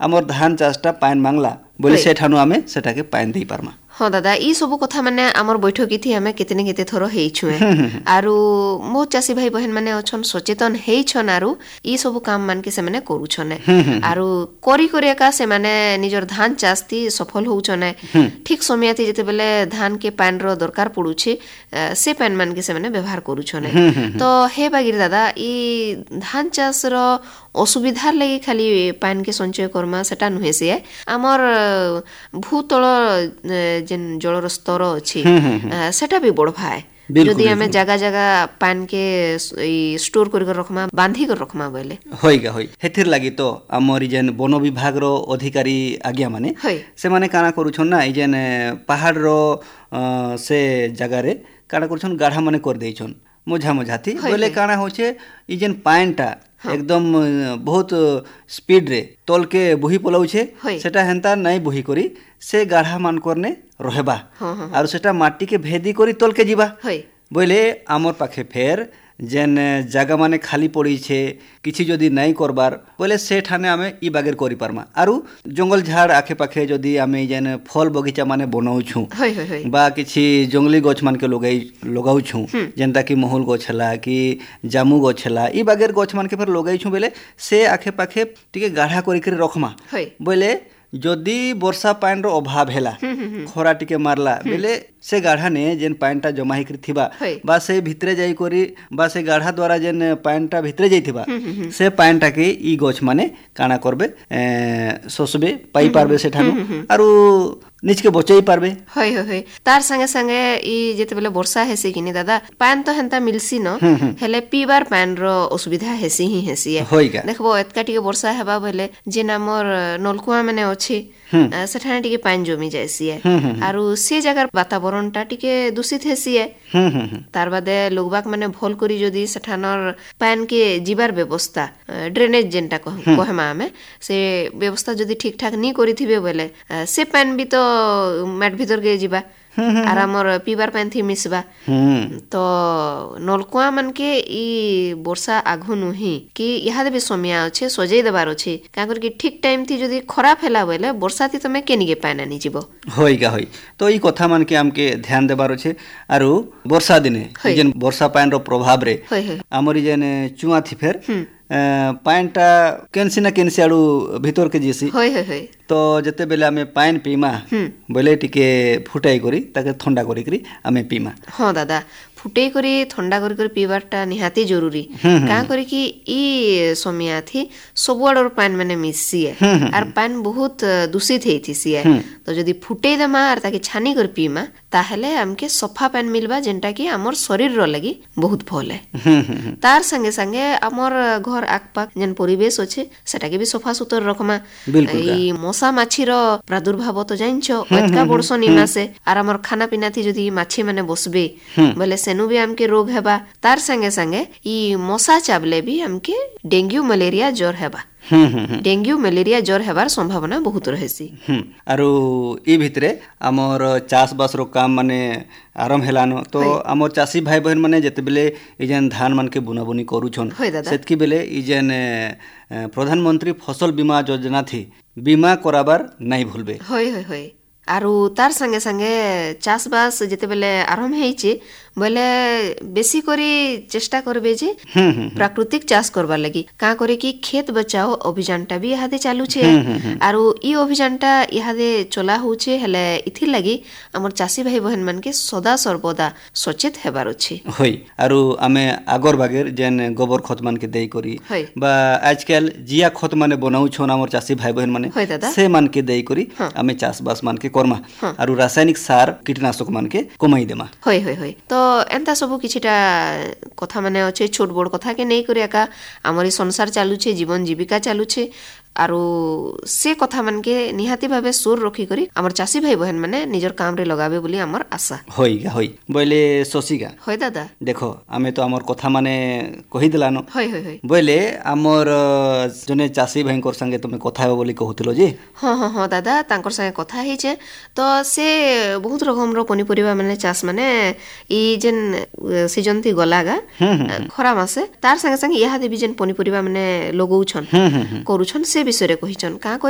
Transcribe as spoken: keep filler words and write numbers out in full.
आमर धान चाषटा पान मांगला बोले से ठानु आमे सेटाके पान देई पारमा। हाँ दादा ई सब कथा माने आमर बैठकी थी आमे केतने केते थरो हेइछुए आरु मो चासी भाई बहन माने अछन सचेतन हेइछन आरु ई सब काम मान के से माने करूछने आरु करी करी का से माने निजर धान चास्ती सफल होउछने ठीक समय थी जते बेले धान के पान रो दरकार पडुछे से पान मान के से माने व्यवहार करूछने तो हे बागिर दादा ई धान चाष रो असुविधा लगी खाली पान के संचय करमा सेटा नुहे से आमर भूतल जेन जलर स्तर अछि सेटा भी बढ़भाए जदि हमें जगह जगह पान के स्टोर कर रखमा बांधी कर रखमा बोले होइगा होई हेथिर लागि तो हमर जेन वन विभाग रो अधिकारी आज्ञा माने से माने काना करूछन ना ई जेन पहाड़ रो से जगह रे काना करूछन गाढ़ा माने कर देइछन मझा मझा थी बोले काना होचे ई जेन पानटा एकदम बहुत स्पीड रे तल के बुही पलाउछे सेटा हेंता नहीं बुही करी से गाढ़ा मान करने रहबा आर सेटा माटी के भेदी करी तल के जीवा बोले आमर पाखे फेर जेन जगह माने खाली पड़ी छे किछि जदि नहीं करबार बोले से ठाने आमे ई बागेर करि पारमा आरु जंगल झाड़ आखे पाखे जदि आमे जेन फल बगीचा माने बनाउछु बा किछि जंगली गछ मान के लगाई लगाउछु जेनता कि महल गछ हला कि जामु गछ हला ई बागेर गछ मान के फेर लगाइछु बोले से आखे पाखे टिके गाढ़ा करि करि रखमा बोले जदि वर्षा पान रो अभाव हेला खरा टिके मारला बेले से गाढ़ा ने जेन पानटा जमा हिकरी थिबा बा से भितरे जाई करी बा से गाढ़ा द्वारा जेन पानटा भितरे जाई थिबा से पानटा के ई गछ माने काना करबे सोसबे पाई पारबे से ठानु आरु निज के बचाई पारबे होय होय तार संगे संगे ई जेते बेले वर्षा हेसी किनी दादा पान तो हेंता मिलसी न हेले पीबार पान रो असुविधा हेसी ही हेसी देखबो एतका टिके वर्षा हेबा बेले जेन हमर नलकुआ माने अछि सेठाने टिके पान जमी जायसी आरु से जगह वातावरण टा टिके दूषित हेसी तार बादे लोगबाक माने भल करी जदी सेठानर पान के जीवार व्यवस्था ड्रेनेज जेनटा कहमा हमें से व्यवस्था जदी ठीक ठाक नी करी थिबे बेले से पान भी तो मैट भीतर के जीवा आर हमर पीबार पान थी मिसबा तो नलकुआ मन के ई वर्षा आघु नुही कि इहादे भी समय अछि सजै देबार अछि काकर कि ठीक टाइम थी जदी खराब हैला बेले वर्षा थी तमे केनी के पान आनी जीवो होइगा होई तो ई कथा मन के हमके ध्यान देबार अछि आरु वर्षा दिने जेन वर्षा पान रो प्रभाव रे हमर जेन चुआ थी फेर पानटा केनसी ना केनसी आडू भीतर के जेसी होय होय होय तो जते बेले हमें पान पीमा बोले टिके फुटाई करी ताके ठंडा करी करी हमें पीमा हां दादा फुटे करी ठंडा करी करी पीबारटा निहाती जरूरी का करी कि ई समय थी सबुआडर पान माने मिसी है आर पान बहुत दूषित हेथि सी है तो जदी फुटे दमा आर ताके छानी कर पीमा ताहले हमके सफा पान मिलबा जेनटा कि हमर शरीर रो लागि बहुत भल है तार संगे संगे हमर घर आकपाक जेन परिवेश अछि सेटा के भी सफा सुतर रखमा ई मशा माछी रो प्रादुर्भाव तो जानिछो एतका बडसो निमासे आर हमर खाना पीना थी जदी माछी माने बसबे बोले सेनु भी हमके रोग हेबा तार संगे संगे ई मशा चाबले भी हमके डेंगू मलेरिया ज्वर हेबा डेंगू मलेरिया ज्वर हेबार संभावना बहुत रहेसी आरो ई भितरे हमर चाष बास रो काम माने आरंभ हेलानो तो हमर चासी भाई बहन माने जते बेले ई जेन धान मान के बुना बुनी करूछन सेतकी बेले ई जेन प्रधानमंत्री फसल बीमा योजना थी बीमा कराबार नहीं भूलबे होय होय होय आरु तार संगे संगे चाष बास जते बेले आरंभ हेइचे बोले बेसी करी चेष्टा करबे जे प्राकृतिक चाष करबा लगी का करे कि खेत बचाओ अभियानटा भी इहादे चालू छे आरु ई अभियानटा इहादे चला होचे हेले इथि लगी हमर चासी भाई बहन मन के सदा सर्वदा सचेत हेबार अछि होय आरु आमे आगर बागेर जेन गोबर खत मान के देई करी बा आजकल जिया खत माने बनाउ छन हमर चासी भाई बहन माने से मान के देई करी आमे चाष बास मान के कर्मा आरु रासायनिक सार कीटनाशक मान के कमाई देमा होय होय होय तो एंता सब किछिटा कथा माने अछि छोट बड़ कथा के नै करिया का हमर संसार चालू छे जीवन जीविका चालू छे आरो से कथा मन के निहाती भाबे सुर रखी करी हमर चासी भाई बहन माने निजर काम रे लगाबे बोली हमर आशा होइगा होई बोले सोसिगा होय दादा देखो आमे तो हमर कथा माने कहि दिलानो होय होय होय बोले हमर जने चासी भाई कोर संगे तुमे कथा हे बोली कहउतिलो जी हां हां हां दादा तांकर संगे कथा हे छे तो से बहुत रकम रो पनिपरिबा माने चास माने ई जेन सीजन थी गलागा खरा मासे तार संगे संगे इहा देबी जेन पनिपरिबा माने लगौछन करूछन से विषय रे कहिछन का